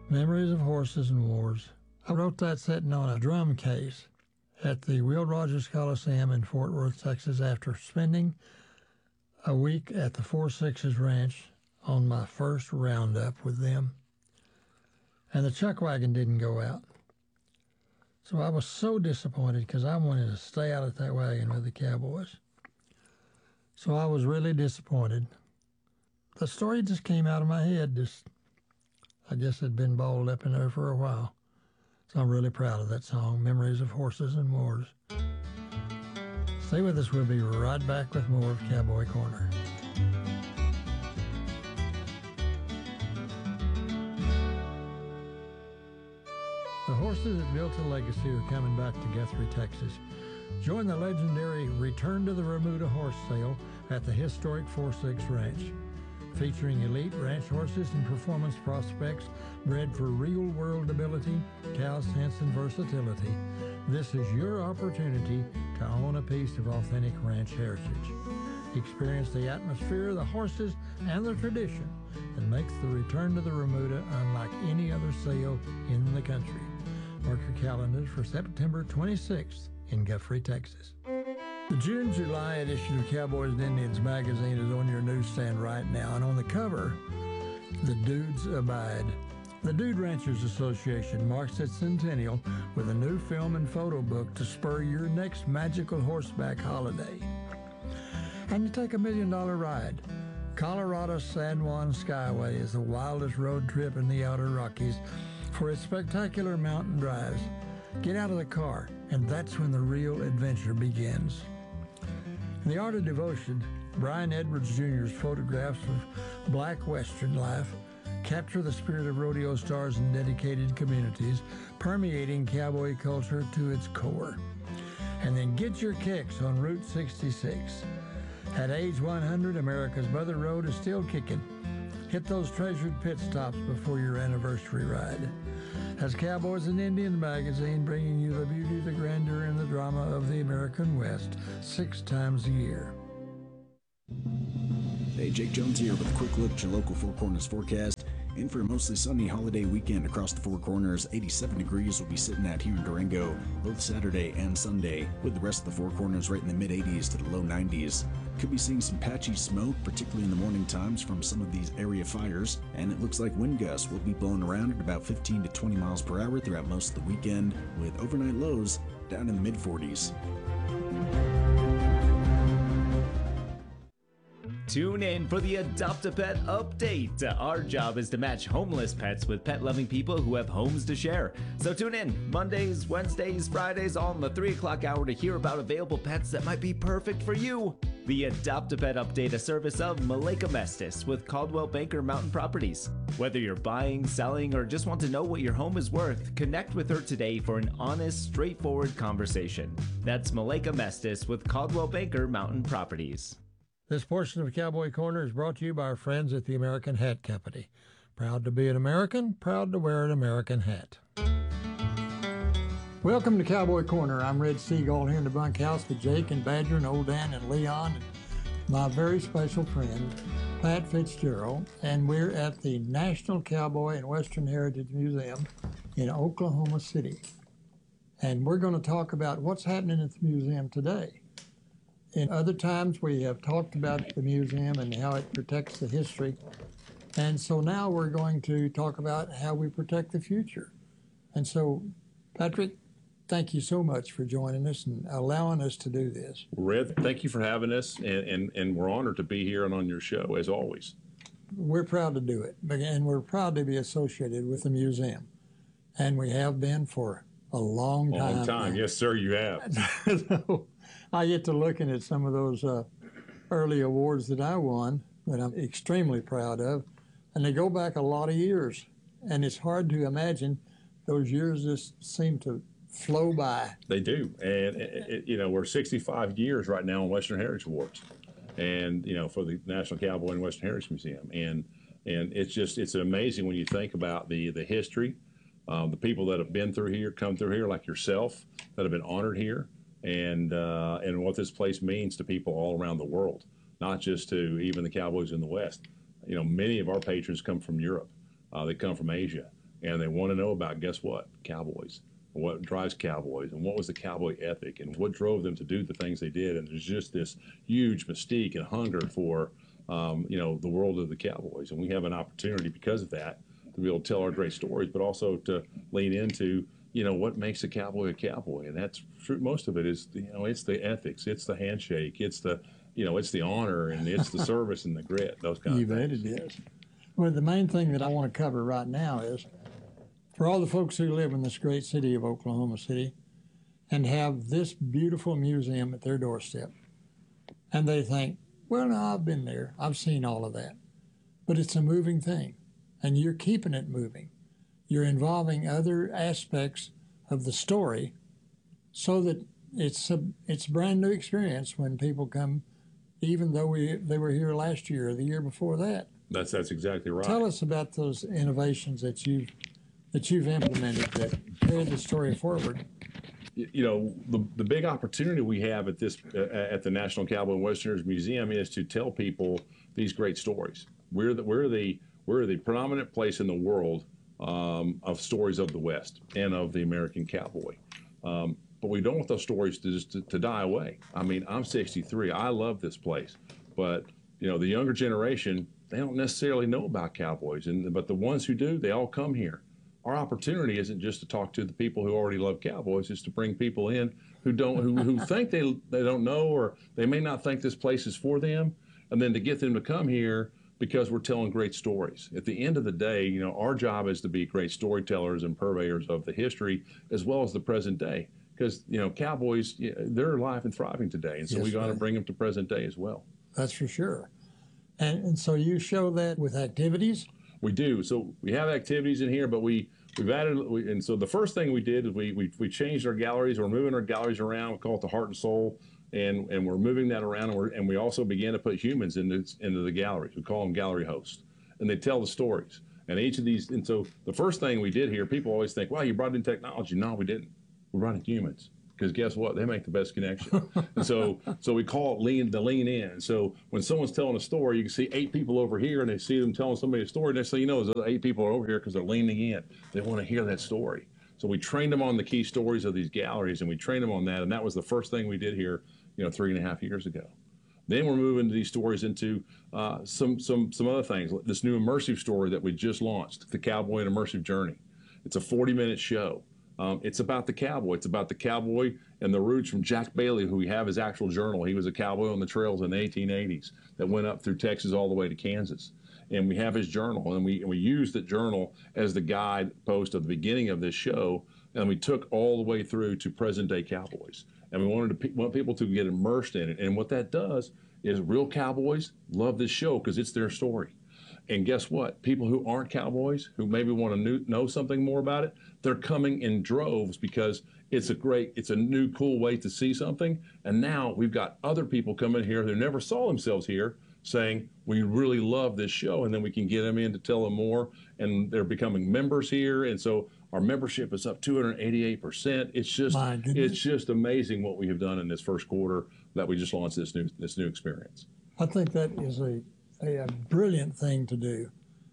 Memories of Horses and Wars. I wrote that sitting on a drum case at the Will Rogers Coliseum in Fort Worth, Texas, after spending a week at the Four Sixes Ranch on my first roundup with them. And the chuck wagon didn't go out. So I was so disappointed because I wanted to stay out at that wagon with the cowboys. So I was really disappointed. The story just came out of my head. I guess it had been balled up in there for a while. So I'm really proud of that song, Memories of Horses and Wars. Stay with us. We'll be right back with more of Cowboy Corner. The horses that built a legacy are coming back to Guthrie, Texas. Join the legendary Return to the Remuda horse sale at the historic 4-6 Ranch. Featuring elite ranch horses and performance prospects bred for real-world ability, cow sense, and versatility, this is your opportunity to own a piece of authentic ranch heritage. Experience the atmosphere, the horses, and the tradition that makes the Return to the Remuda unlike any other sale in the country. Mark your calendars for September 26th in Guthrie, Texas. The June-July edition of Cowboys and Indians magazine is on your newsstand right now, and on the cover, The Dudes Abide. The Dude Ranchers Association marks its centennial with a new film and photo book to spur your next magical horseback holiday. And you take $1 million ride. Colorado San Juan Skyway is the wildest road trip in the outer Rockies for its spectacular mountain drives. Get out of the car, and that's when the real adventure begins. In The Art of Devotion, Brian Edwards Jr.'s photographs of black Western life capture the spirit of rodeo stars and dedicated communities, permeating cowboy culture to its core. And then get your kicks on Route 66. At age 100, America's Mother Road is still kicking. Hit those treasured pit stops before your anniversary ride. As Cowboys and Indians magazine, bringing you the beauty, the grandeur, and the drama of the American West 6 times a year. Hey, Jake Jones here with a quick look at your local Four Corners forecast. In for a mostly sunny holiday weekend across the Four Corners, 87 degrees will be sitting at here in Durango both Saturday and Sunday, with the rest of the Four Corners right in the mid-80s to the low 90s. Could be seeing some patchy smoke, particularly in the morning times from some of these area fires, and it looks like wind gusts will be blowing around at about 15 to 20 miles per hour throughout most of the weekend, with overnight lows down in the mid-40s. Tune in for the Adopt-A-Pet update. Our job is to match homeless pets with pet-loving people who have homes to share. So tune in Mondays, Wednesdays, Fridays, all in the 3 o'clock hour to hear about available pets that might be perfect for you. The Adopt-A-Pet update, a service of Malika Mestis with Caldwell Banker Mountain Properties. Whether you're buying, selling, or just want to know what your home is worth, connect with her today for an honest, straightforward conversation. That's Malika Mestis with Caldwell Banker Mountain Properties. This portion of Cowboy Corner is brought to you by our friends at the American Hat Company. Proud to be an American, proud to wear an American hat. Welcome to Cowboy Corner. I'm Red Seagull here in the bunkhouse with Jake and Badger and Old Dan and Leon and my very special friend, Pat Fitzgerald. And we're at the National Cowboy and Western Heritage Museum in Oklahoma City. And we're going to talk about what's happening at the museum today. In other times, we have talked about the museum and how it protects the history. And so now we're going to talk about how we protect the future. And so, Patrick, thank you so much for joining us and allowing us to do this. Red, thank you for having us, and we're honored to be here and on your show, as always. We're proud to do it, and we're proud to be associated with the museum. And we have been for a long time. Long time, yes, sir, you have. So I get to looking at some of those early awards that I won that I'm extremely proud of, and they go back a lot of years. And it's hard to imagine those years just seem to flow by. They do, and we're 65 years right now on Western Heritage Awards, and for the National Cowboy and Western Heritage Museum, and it's amazing when you think about the history, the people that have been through here, come through here, like yourself, that have been honored here, and what this place means to people all around the world, not just to even the Cowboys in the West. Many of our patrons come from Europe, they come from Asia. and they want to know about, guess what, cowboys, and what drives cowboys, and what was the cowboy ethic, and what drove them to do the things they did. And there's just this huge mystique and hunger for, the world of the cowboys. And we have an opportunity because of that to be able to tell our great stories, but also to lean into, what makes a cowboy a cowboy. And that's true. Most of it is, it's the ethics, it's the handshake, it's the, it's the honor, and it's the service and the grit, those kind of things. You bet it is. Well, the main thing that I want to cover right now is for all the folks who live in this great city of Oklahoma City and have this beautiful museum at their doorstep, and they think, well, no, I've been there, I've seen all of that. But it's a moving thing, and you're keeping it moving. You're involving other aspects of the story so that it's a brand new experience when people come, even though they were here last year or the year before that. That's exactly right. Tell us about those innovations that you've implemented that carry the story forward. The big opportunity we have at the National Cowboy and Western Heritage Museum is to tell people these great stories. We're the predominant place in the world of stories of the West and of the American cowboy. But we don't want those stories to die away. I mean, I'm 63. I love this place. But, the younger generation, they don't necessarily know about cowboys. But the ones who do, they all come here. Our opportunity isn't just to talk to the people who already love cowboys. It's to bring people in who think they don't know, or they may not think this place is for them, and then to get them to come here because we're telling great stories. At the end of the day, our job is to be great storytellers and purveyors of the history as well as the present day. Because, cowboys, they're alive and thriving today. And so we got to bring them to present day as well. That's for sure. And so you show that with activities? We do. So we have activities in here, but we've added, and so the first thing we did is we changed our galleries. We're moving our galleries around. We call it the Heart and Soul. And we're moving that around, and we also began to put humans into the galleries. We call them gallery hosts, and they tell the stories. And each of these, and so the first thing we did here, people always think, "Wow, you brought in technology." No, we didn't. We brought in humans, because guess what? They make the best connection. And so we call it lean in. So when someone's telling a story, you can see 8 people over here, and they see them telling somebody a story. Next thing you know, there's 8 people over here because they're leaning in. They want to hear that story. So we trained them on the key stories of these galleries, and we trained them on that. And that was the first thing we did here, 3.5 years ago. Then we're moving these stories into some other things. This new immersive story that we just launched, The Cowboy and Immersive Journey. It's a 40-minute show. It's about the cowboy. It's about the cowboy and the roots from Jack Bailey, who we have his actual journal. He was a cowboy on the trails in the 1880s that went up through Texas all the way to Kansas. And we have his journal, and we used the journal as the guide post at the beginning of this show, and we took all the way through to present-day cowboys. And we want people to get immersed in it. And what that does is real cowboys love this show because it's their story. And guess what? People who aren't cowboys, who maybe want to know something more about it, they're coming in droves because it's a new, cool way to see something. And now we've got other people coming here who never saw themselves here saying, we really love this show. And then we can get them in to tell them more. And they're becoming members here. And so our membership is up 288%. It's just amazing what we have done in this first quarter that we just launched this new experience. I think that is a brilliant thing to do,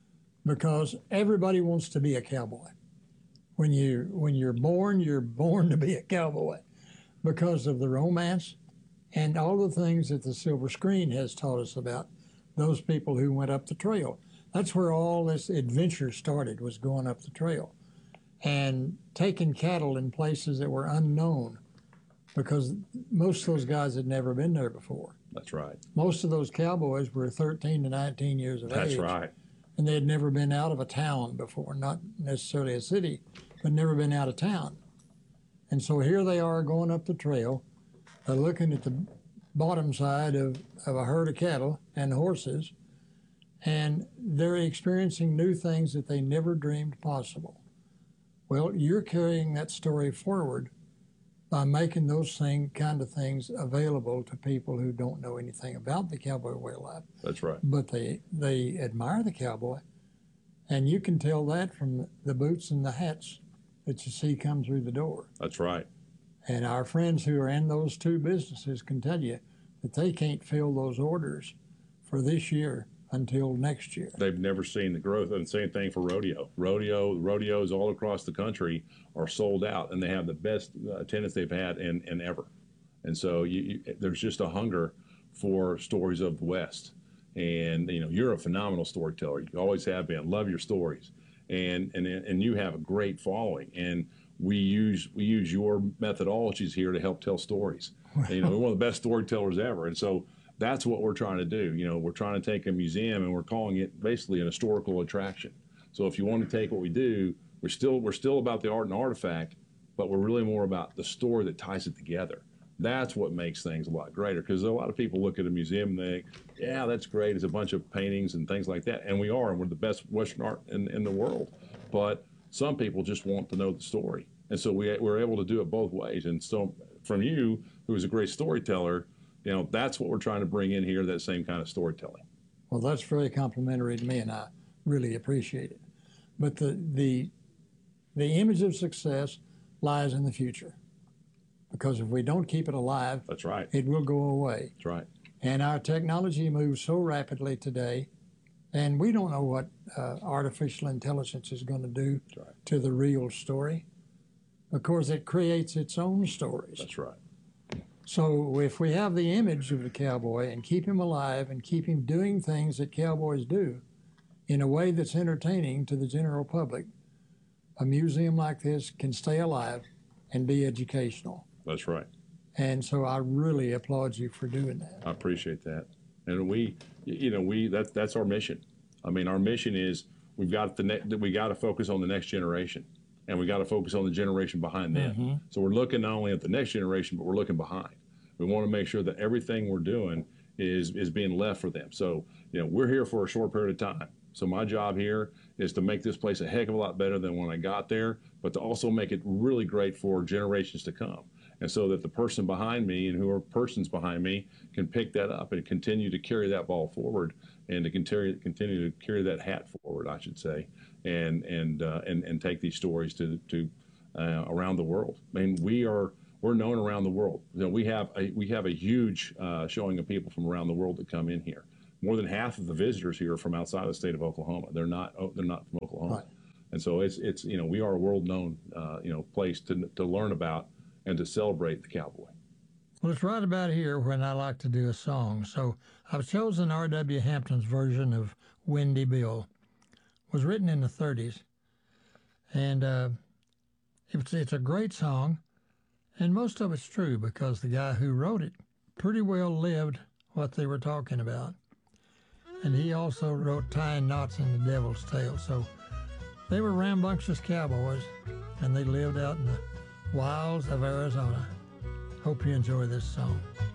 because everybody wants to be a cowboy. When you're born to be a cowboy because of the romance and all the things that the silver screen has taught us about those people who went up the trail. That's where all this adventure started, was going up the trail and taking cattle in places that were unknown, because most of those guys had never been there before. That's right. Most of those cowboys were 13 to 19 years of age. That's right. And they had never been out of a town before, not necessarily a city, but never been out of town. And so here they are going up the trail, looking at the bottom side of a herd of cattle and horses, and they're experiencing new things that they never dreamed possible. Well, you're carrying that story forward by making those kind of things available to people who don't know anything about the cowboy way of life. That's right. But they admire the cowboy, and you can tell that from the boots and the hats that you see come through the door. That's right. And our friends who are in those 2 businesses can tell you that they can't fill those orders for this year until next year. They've never seen the growth. And same thing for rodeo. Rodeos all across the country are sold out, and they have the best attendance they've had in ever. And so there's just a hunger for stories of the West. And you're a phenomenal storyteller. You always have been. Love your stories, and you have a great following. And we use your methodologies here to help tell stories. We're one of the best storytellers ever, and so that's what we're trying to do. We're trying to take a museum and we're calling it basically an historical attraction. So if you want to take what we do, we're still about the art and artifact, but we're really more about the story that ties it together. That's what makes things a lot greater, because a lot of people look at a museum and they think, yeah, that's great. It's a bunch of paintings and things like that. And we are, and we're the best Western art in the world. But some people just want to know the story. And so we're able to do it both ways. And so from you, who is a great storyteller, that's what we're trying to bring in here, that same kind of storytelling. Well, that's very complimentary to me, and I really appreciate it. But the image of success lies in the future. Because if we don't keep it alive, that's right, it will go away. That's right. And our technology moves so rapidly today, and we don't know what artificial intelligence is going to do to the real story. Of course, it creates its own stories. That's right. So if we have the image of the cowboy and keep him alive and keep him doing things that cowboys do in a way that's entertaining to the general public, a museum like this can stay alive and be educational. That's right. And so I really applaud you for doing that. I appreciate that. And that's our mission. I mean, our mission is we got to focus on the next generation, and we got to focus on the generation behind them. Mm-hmm. So we're looking not only at the next generation, but we're looking behind. We want to make sure that everything we're doing is being left for them. So, we're here for a short period of time. So my job here is to make this place a heck of a lot better than when I got there, but to also make it really great for generations to come. And so that the person behind me and persons behind me can pick that up and continue to carry that ball forward, and to continue to carry that hat forward, I should say, and take these stories to around the world. I mean, we're known around the world. We have a huge showing of people from around the world that come in here. More than half of the visitors here are from outside the state of Oklahoma. They're not from Oklahoma, right. And so it's we are a world known place to learn about and to celebrate the cowboy. Well, it's right about here when I like to do a song. So I've chosen R.W. Hampton's version of Windy Bill. It was written in the 30s, and it's a great song, and most of it's true because the guy who wrote it pretty well lived what they were talking about. And he also wrote Tying Knots in the Devil's Tail. So they were rambunctious cowboys, and they lived out in the wilds of Arizona. Hope you enjoy this song.